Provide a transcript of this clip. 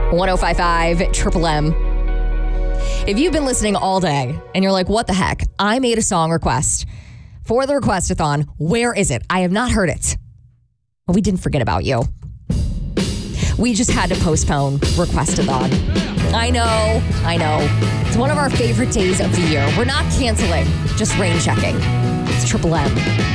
1055 Triple M. If you've been listening all day and you're like, what the heck? I made a song request for the Requestathon. Where is it? I have not heard it. Well, we didn't forget about you. We just had to postpone Requestathon. I know. It's one of our favorite days of the year. We're not canceling, just rain checking. It's Triple M.